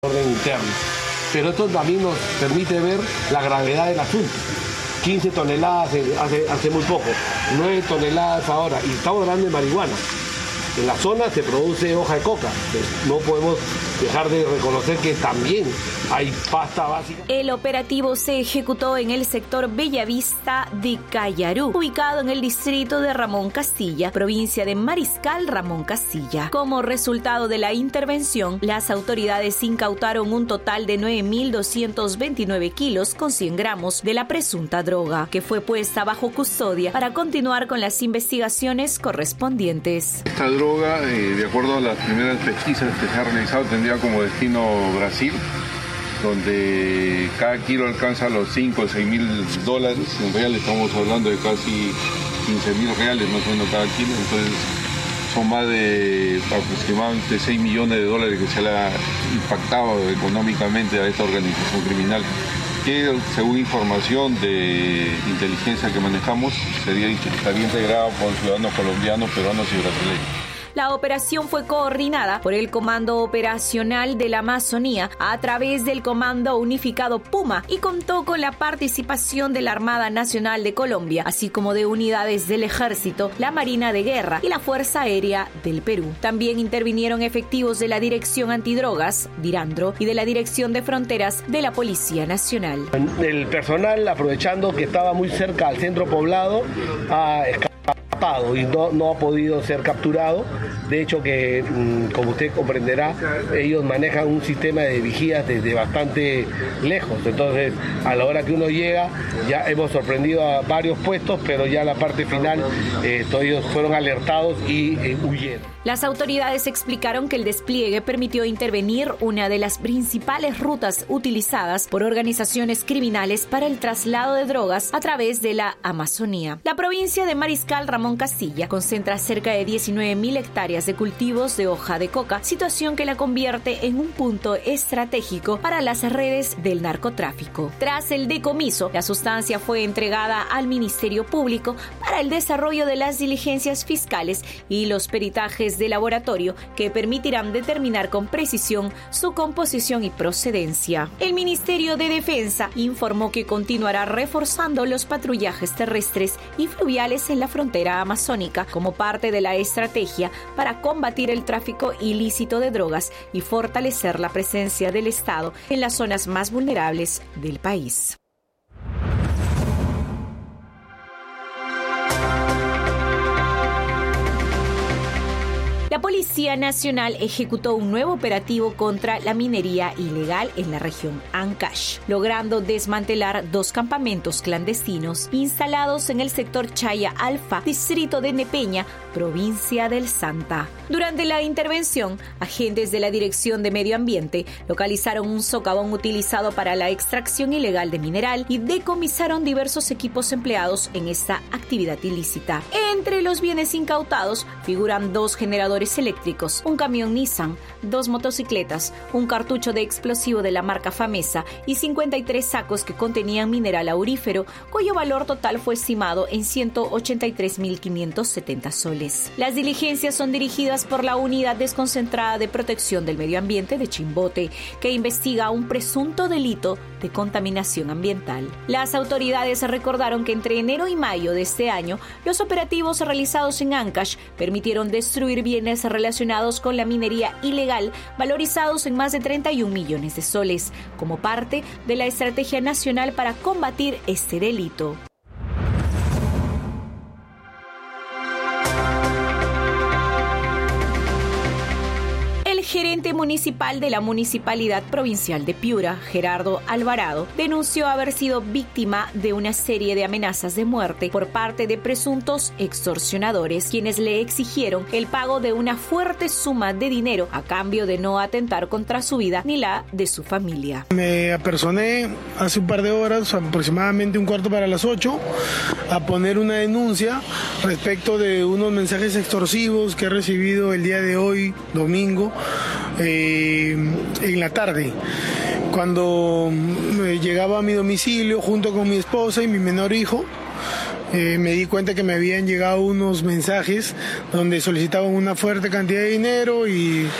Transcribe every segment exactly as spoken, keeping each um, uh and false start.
orden interno. Pero esto también nos permite ver la gravedad del asunto. quince toneladas hace, hace muy poco, nueve toneladas ahora, y estamos hablando de marihuana. En la zona se produce hoja de coca, no podemos dejar de reconocer que también hay pasta básica. El operativo se ejecutó en el sector Bellavista de Cayarú, ubicado en el distrito de Ramón Castilla, provincia de Mariscal Ramón Castilla. Como resultado de la intervención, las autoridades incautaron un total de nueve mil doscientos veintinueve kilos con cien gramos de la presunta droga, que fue puesta bajo custodia para continuar con las investigaciones correspondientes. Esta droga, eh, de acuerdo a las primeras pesquisas que se han realizado, tendría como destino Brasil, donde cada kilo alcanza los cinco o seis mil dólares. En real estamos hablando de casi quince mil reales más o menos cada kilo. Entonces son más de aproximadamente seis millones de dólares que se le ha impactado económicamente a esta organización criminal, que según información de inteligencia que manejamos sería, estaría integrada por ciudadanos colombianos, peruanos y brasileños. La operación fue coordinada por el Comando Operacional de la Amazonía a través del Comando Unificado Puma y contó con la participación de la Armada Nacional de Colombia, así como de unidades del Ejército, la Marina de Guerra y la Fuerza Aérea del Perú. También intervinieron efectivos de la Dirección Antidrogas, Dirandro, y de la Dirección de Fronteras de la Policía Nacional. El personal, aprovechando que estaba muy cerca al centro poblado, ha escapado y no, no ha podido ser capturado. De hecho que, como usted comprenderá, ellos manejan un sistema de vigías desde bastante lejos. Entonces, a la hora que uno llega, ya hemos sorprendido a varios puestos, pero ya la parte final, eh, todos ellos fueron alertados y eh, huyeron. Las autoridades explicaron que el despliegue permitió intervenir una de las principales rutas utilizadas por organizaciones criminales para el traslado de drogas a través de la Amazonía. La provincia de Mariscal Ramón Castilla concentra cerca de diecinueve mil hectáreas de cultivos de hoja de coca, situación que la convierte en un punto estratégico para las redes del narcotráfico. Tras el decomiso, la sustancia fue entregada al Ministerio Público para el desarrollo de las diligencias fiscales y los peritajes de laboratorio que permitirán determinar con precisión su composición y procedencia. El Ministerio de Defensa informó que continuará reforzando los patrullajes terrestres y fluviales en la frontera amazónica como parte de la estrategia para combatir el tráfico ilícito de drogas y fortalecer la presencia del Estado en las zonas más vulnerables del país. La Policía Nacional ejecutó un nuevo operativo contra la minería ilegal en la región Ancash, logrando desmantelar dos campamentos clandestinos instalados en el sector Chaya Alfa, distrito de Nepeña, provincia del Santa. Durante la intervención, agentes de la Dirección de Medio Ambiente localizaron un socavón utilizado para la extracción ilegal de mineral y decomisaron diversos equipos empleados en esta actividad ilícita. Entre los bienes incautados figuran dos generadores eléctricos, un camión Nissan, dos motocicletas, un cartucho de explosivo de la marca Famesa y cincuenta y tres sacos que contenían mineral aurífero, cuyo valor total fue estimado en ciento ochenta y tres mil quinientos setenta soles. Las diligencias son dirigidas por la Unidad Desconcentrada de Protección del Medio Ambiente de Chimbote, que investiga un presunto delito de contaminación ambiental. Las autoridades recordaron que entre enero y mayo de este año, los operativos realizados en Ancash permitieron destruir bienes relacionados con la minería ilegal valorizados en más de treinta y un millones de soles, como parte de la Estrategia Nacional para combatir este delito. El gerente municipal de la Municipalidad Provincial de Piura, Gerardo Alvarado, denunció haber sido víctima de una serie de amenazas de muerte por parte de presuntos extorsionadores, quienes le exigieron el pago de una fuerte suma de dinero a cambio de no atentar contra su vida ni la de su familia. Me apersoné hace un par de horas, aproximadamente un cuarto para las ocho, a poner una denuncia respecto de unos mensajes extorsivos que he recibido el día de hoy, domingo, Eh, en la tarde, cuando llegaba a mi domicilio junto con mi esposa y mi menor hijo. Eh, me di cuenta que me habían llegado unos mensajes donde solicitaban una fuerte cantidad de dinero y,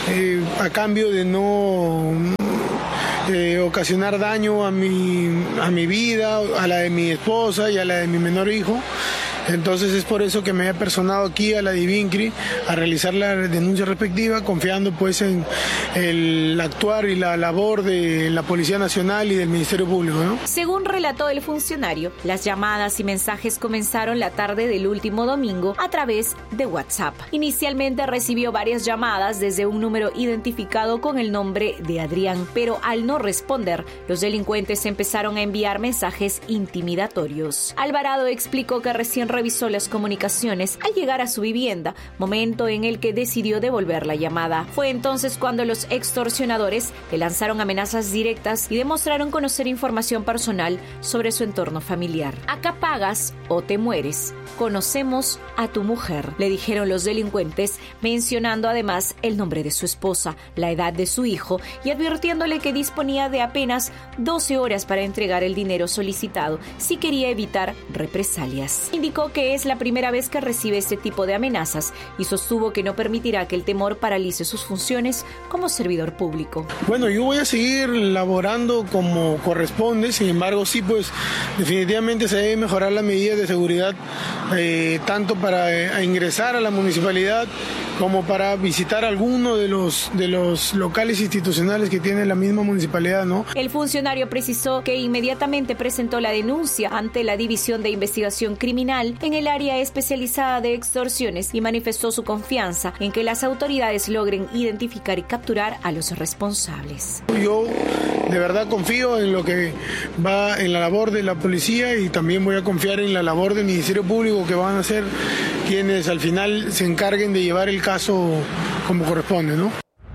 eh, a cambio de no eh, ocasionar daño a mi, a mi vida, a la de mi esposa y a la de mi menor hijo. Entonces es por eso que me he personado aquí a la DIVINCRI a realizar la denuncia respectiva, confiando pues en el actuar y la labor de la Policía Nacional y del Ministerio Público, ¿no? Según relató el funcionario, las llamadas y mensajes comenzaron la tarde del último domingo a través de WhatsApp. Inicialmente recibió varias llamadas desde un número identificado con el nombre de Adrián, pero al no responder, los delincuentes empezaron a enviar mensajes intimidatorios. Alvarado explicó que recién revisó las comunicaciones al llegar a su vivienda, momento en el que decidió devolver la llamada. Fue entonces cuando los extorsionadores le lanzaron amenazas directas y demostraron conocer información personal sobre su entorno familiar. Acá pagas o te mueres. Conocemos a tu mujer, le dijeron los delincuentes, mencionando además el nombre de su esposa, la edad de su hijo y advirtiéndole que disponía de apenas doce horas para entregar el dinero solicitado si quería evitar represalias. Indicó que es la primera vez que recibe este tipo de amenazas y sostuvo que no permitirá que el temor paralice sus funciones como servidor público. Bueno, yo voy a seguir laborando como corresponde, sin embargo, sí, pues definitivamente se debe mejorar las medidas de seguridad, eh, tanto para eh, ingresar a la municipalidad como para visitar alguno de los, de los locales institucionales que tiene la misma municipalidad, ¿no? El funcionario precisó que inmediatamente presentó la denuncia ante la División de Investigación Criminal en el área especializada de extorsiones y manifestó su confianza en que las autoridades logren identificar y capturar a los responsables. Yo de verdad confío en lo que va en la labor de la policía y también voy a confiar en la labor del Ministerio Público, que van a ser quienes al final se encarguen de llevar el caso como corresponde, ¿no?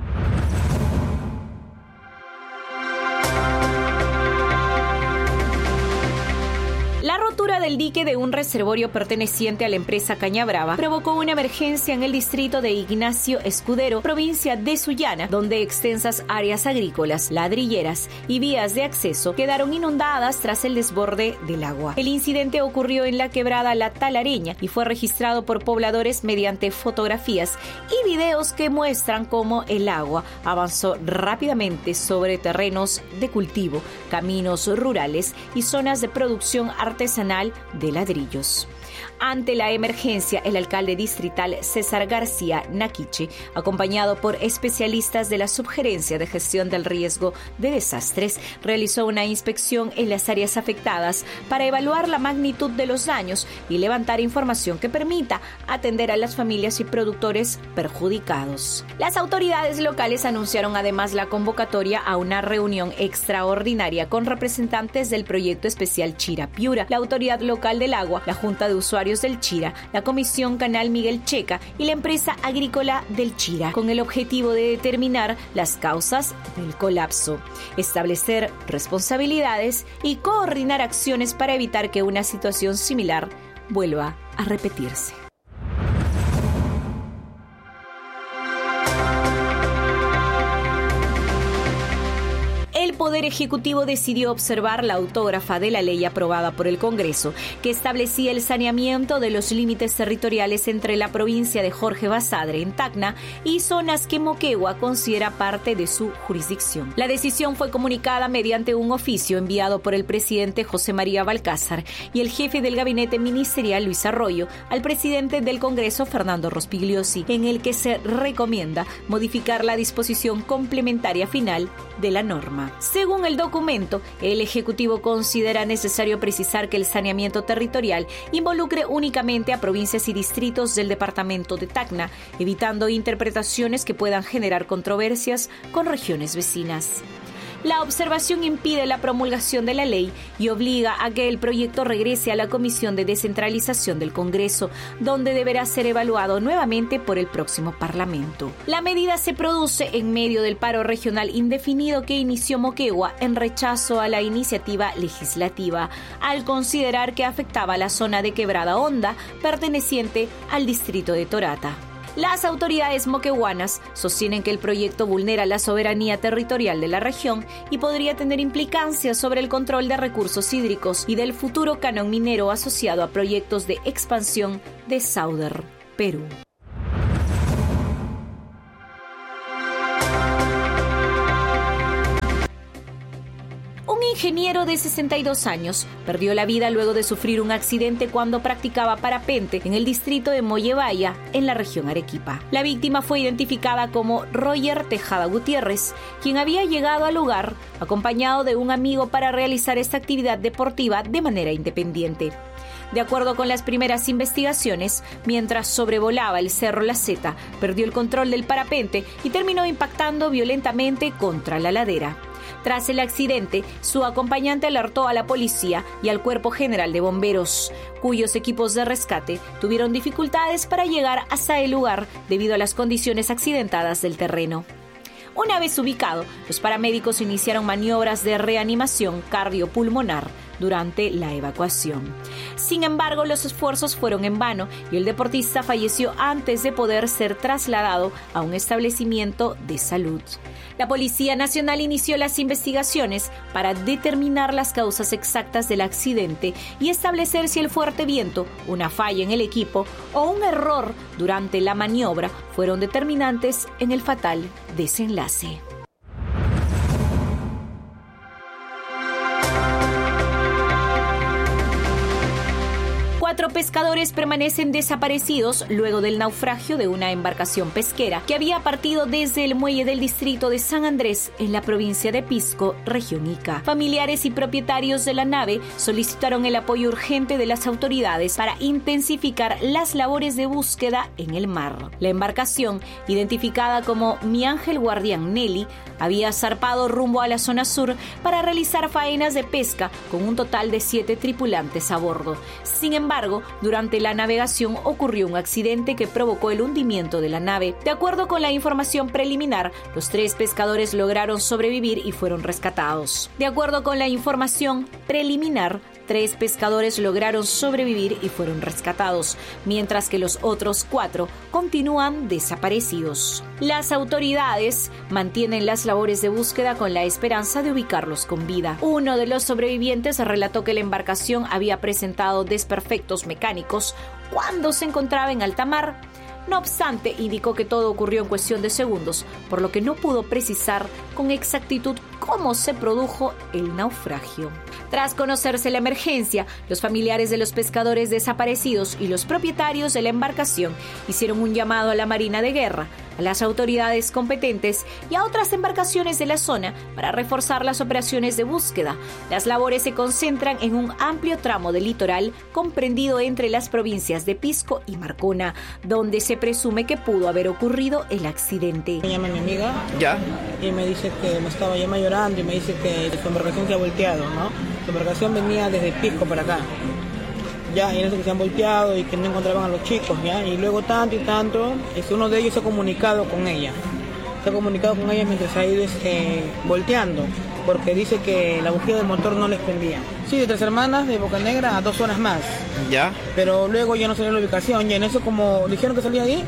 La rotura del dique de un reservorio perteneciente a la empresa Cañabrava provocó una emergencia en el distrito de Ignacio Escudero, provincia de Sullana, donde extensas áreas agrícolas, ladrilleras y vías de acceso quedaron inundadas tras el desborde del agua. El incidente ocurrió en la quebrada La Talareña y fue registrado por pobladores mediante fotografías y videos que muestran cómo el agua avanzó rápidamente sobre terrenos de cultivo, caminos rurales y zonas de producción artesanal de ladrillos. Ante la emergencia, el alcalde distrital César García Naquiche, acompañado por especialistas de la Subgerencia de Gestión del Riesgo de Desastres, realizó una inspección en las áreas afectadas para evaluar la magnitud de los daños y levantar información que permita atender a las familias y productores perjudicados. Las autoridades locales anunciaron además la convocatoria a una reunión extraordinaria con representantes del proyecto especial Chira Piura, la Autoridad Local del Agua, la Junta de Usuarios del Chira, la Comisión Canal Miguel Checa y la empresa agrícola del Chira, con el objetivo de determinar las causas del colapso, establecer responsabilidades y coordinar acciones para evitar que una situación similar vuelva a repetirse. El Poder Ejecutivo decidió observar la autógrafa de la ley aprobada por el Congreso, que establecía el saneamiento de los límites territoriales entre la provincia de Jorge Basadre, en Tacna, y zonas que Moquegua considera parte de su jurisdicción. La decisión fue comunicada mediante un oficio enviado por el presidente José María Balcázar y el jefe del gabinete ministerial Luis Arroyo al presidente del Congreso Fernando Rospigliosi, en el que se recomienda modificar la disposición complementaria final de la norma. Según el documento, el Ejecutivo considera necesario precisar que el saneamiento territorial involucre únicamente a provincias y distritos del departamento de Tacna, evitando interpretaciones que puedan generar controversias con regiones vecinas. La observación impide la promulgación de la ley y obliga a que el proyecto regrese a la Comisión de Descentralización del Congreso, donde deberá ser evaluado nuevamente por el próximo Parlamento. La medida se produce en medio del paro regional indefinido que inició Moquegua en rechazo a la iniciativa legislativa, al considerar que afectaba a la zona de Quebrada Honda, perteneciente al distrito de Torata. Las autoridades moqueguanas sostienen que el proyecto vulnera la soberanía territorial de la región y podría tener implicancias sobre el control de recursos hídricos y del futuro canon minero asociado a proyectos de expansión de Sauder, Perú. ingeniero de sesenta y dos años perdió la vida luego de sufrir un accidente cuando practicaba parapente en el distrito de Mollevaya, en la región Arequipa. La víctima fue identificada como Roger Tejada Gutiérrez, quien había llegado al lugar acompañado de un amigo para realizar esta actividad deportiva de manera independiente. De acuerdo con las primeras investigaciones, mientras sobrevolaba el Cerro La Seta, perdió el control del parapente y terminó impactando violentamente contra la ladera. Tras el accidente, su acompañante alertó a la policía y al Cuerpo General de Bomberos, cuyos equipos de rescate tuvieron dificultades para llegar hasta el lugar debido a las condiciones accidentadas del terreno. Una vez ubicado, los paramédicos iniciaron maniobras de reanimación cardiopulmonar durante la evacuación. Sin embargo, los esfuerzos fueron en vano y el deportista falleció antes de poder ser trasladado a un establecimiento de salud. La Policía Nacional inició las investigaciones para determinar las causas exactas del accidente y establecer si el fuerte viento, una falla en el equipo o un error durante la maniobra fueron determinantes en el fatal desenlace. Cuatro pescadores permanecen desaparecidos luego del naufragio de una embarcación pesquera que había partido desde el muelle del distrito de San Andrés en la provincia de Pisco, región Ica. Familiares y propietarios de la nave solicitaron el apoyo urgente de las autoridades para intensificar las labores de búsqueda en el mar. La embarcación, identificada como Mi Ángel Guardián Nelly, había zarpado rumbo a la zona sur para realizar faenas de pesca con un total de siete tripulantes a bordo. Sin embargo, durante la navegación ocurrió un accidente que provocó el hundimiento de la nave. De acuerdo con la información preliminar, los tres pescadores lograron sobrevivir y fueron rescatados. De acuerdo con la información preliminar, Tres pescadores lograron sobrevivir y fueron rescatados, mientras que los otros cuatro continúan desaparecidos. Las autoridades mantienen las labores de búsqueda con la esperanza de ubicarlos con vida. Uno de los sobrevivientes relató que la embarcación había presentado desperfectos mecánicos cuando se encontraba en alta mar. No obstante, indicó que todo ocurrió en cuestión de segundos, por lo que no pudo precisar con exactitud cómo se produjo el naufragio. Tras conocerse la emergencia, los familiares de los pescadores desaparecidos y los propietarios de la embarcación hicieron un llamado a la Marina de Guerra, a las autoridades competentes y a otras embarcaciones de la zona para reforzar las operaciones de búsqueda. Las labores se concentran en un amplio tramo del litoral comprendido entre las provincias de Pisco y Marcona, donde se presume que pudo haber ocurrido el accidente. Me llama mi amiga ¿Ya? y me dice que me estaba llama llorando y me dice que su embarcación se ha volteado, ¿no? Su embarcación venía desde Pisco para acá. Ya, y en eso que se han volteado y que no encontraban a los chicos, ya, y luego tanto y tanto, este, uno de ellos se ha comunicado con ella, se ha comunicado con ella mientras ha ido este, volteando, porque dice que la bujía del motor no les prendía. Sí, de Tres Hermanas, de Boca Negra, a dos horas más. Ya. Pero luego ya no salió la ubicación, y en eso como dijeron que salía ahí,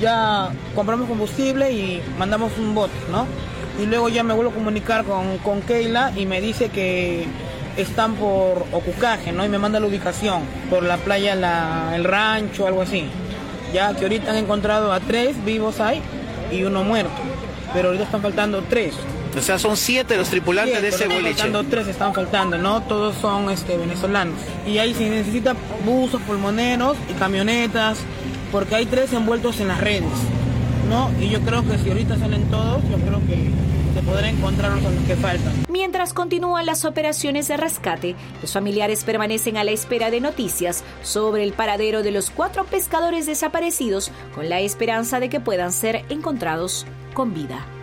ya compramos combustible y mandamos un bote, ¿no? Y luego ya me vuelvo a comunicar con, con Keila y me dice que están por Ocucaje, ¿no? Y me manda la ubicación, por la playa la, El Rancho, algo así. Ya que ahorita han encontrado a tres vivos ahí y uno muerto, pero ahorita están faltando tres. O sea, son siete los tripulantes Siete, de ese están boliche. faltando tres, están faltando, ¿no? Todos son este, venezolanos. Y ahí se necesita buzos, pulmoneros y camionetas, porque hay tres envueltos en las redes, ¿no? Y yo creo que si ahorita salen todos, yo creo que se podrá encontrar los que faltan. Mientras continúan las operaciones de rescate, los familiares permanecen a la espera de noticias sobre el paradero de los cuatro pescadores desaparecidos, con la esperanza de que puedan ser encontrados con vida.